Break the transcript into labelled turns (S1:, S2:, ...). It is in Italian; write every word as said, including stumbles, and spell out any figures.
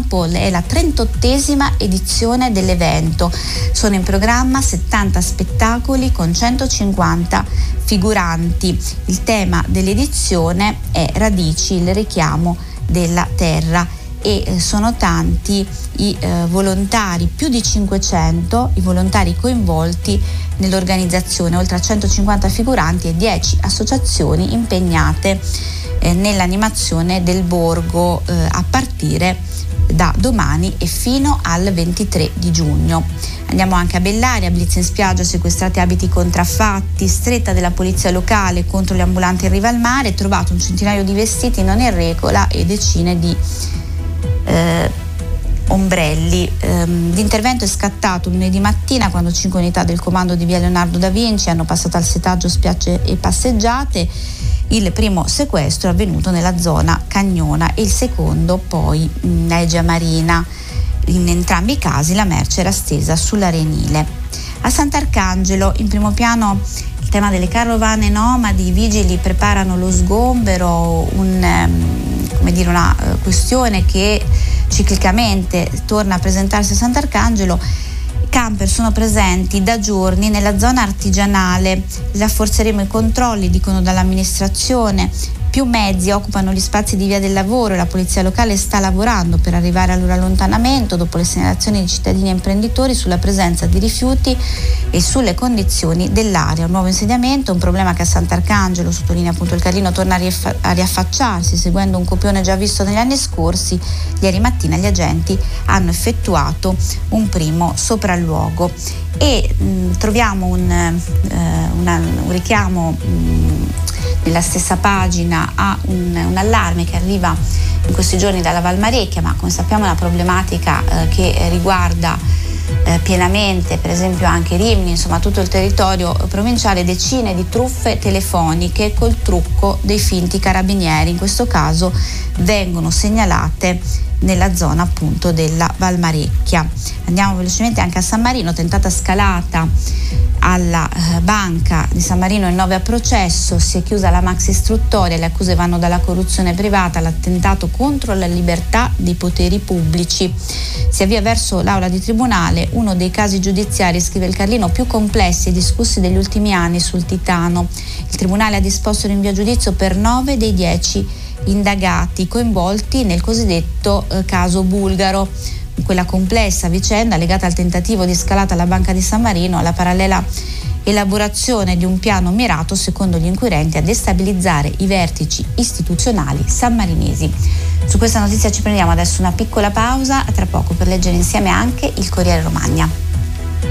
S1: campo, è la trentottesima edizione dell'evento. Sono in programma settanta spettacoli con centocinquanta figuranti. Il tema dell'edizione è Radici, il richiamo della terra, e sono tanti i eh, volontari, più di cinquecento i volontari coinvolti nell'organizzazione, oltre a centocinquanta figuranti e dieci associazioni impegnate eh, nell'animazione del borgo eh, a partire da domani e fino al ventitré di giugno. Andiamo anche a Bellaria, blitz in spiaggia, sequestrati abiti contraffatti, stretta della polizia locale contro gli ambulanti in riva al mare, trovato un centinaio di vestiti non in regola e decine di eh, ombrelli. Ehm, l'intervento è scattato lunedì mattina quando cinque unità del comando di via Leonardo da Vinci hanno passato al setaggio spiagge e passeggiate. Il primo sequestro è avvenuto nella zona Cagnona e il secondo poi in Egea Marina. In entrambi i casi la merce era stesa sull'arenile. A Sant'Arcangelo, in primo piano il tema delle carovane nomadi. I vigili preparano lo sgombero, un, come dire, una uh, questione che ciclicamente torna a presentarsi a Sant'Arcangelo. Camper sono presenti da giorni nella zona artigianale, rafforzeremo i controlli, dicono dall'amministrazione. Più mezzi occupano gli spazi di via del lavoro e la polizia locale sta lavorando per arrivare al loro allontanamento dopo le segnalazioni di cittadini e imprenditori sulla presenza di rifiuti e sulle condizioni dell'area. Un nuovo insediamento, un problema che a Sant'Arcangelo, sottolinea appunto il Carlino, torna a, riaffa- a riaffacciarsi seguendo un copione già visto negli anni scorsi. Ieri mattina gli agenti hanno effettuato un primo sopralluogo e mh, troviamo un, eh, una, un richiamo mh, nella stessa pagina a un, un allarme che arriva in questi giorni dalla Valmarecchia, ma come sappiamo è una problematica eh, che riguarda eh, pienamente per esempio anche Rimini, insomma tutto il territorio provinciale. Decine di truffe telefoniche col trucco dei finti carabinieri, in questo caso vengono segnalate nella zona appunto della Valmarecchia. Andiamo velocemente anche a San Marino, tentata scalata alla eh, banca di San Marino, il nove a processo, si è chiusa la maxi istruttoria, le accuse vanno dalla corruzione privata all'attentato contro la libertà dei poteri pubblici. Si avvia verso l'aula di tribunale uno dei casi giudiziari, scrive il Carlino, più complessi e discussi degli ultimi anni sul Titano. Il tribunale ha disposto rinvio a giudizio per nove dei dieci indagati coinvolti nel cosiddetto eh, caso bulgaro. Quella complessa vicenda legata al tentativo di scalata alla Banca di San Marino, alla parallela elaborazione di un piano mirato, secondo gli inquirenti, a destabilizzare i vertici istituzionali sammarinesi. Su questa notizia ci prendiamo adesso una piccola pausa, a tra poco per leggere insieme anche il Corriere Romagna.